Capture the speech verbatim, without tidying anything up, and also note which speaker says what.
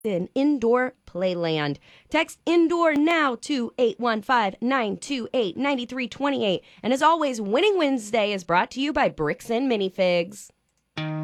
Speaker 1: in indoor playland. Text indoor now to eight one five, nine two eight, nine three two eight. And as always, Winning Wednesday is brought to you by Bricks and Minifigs.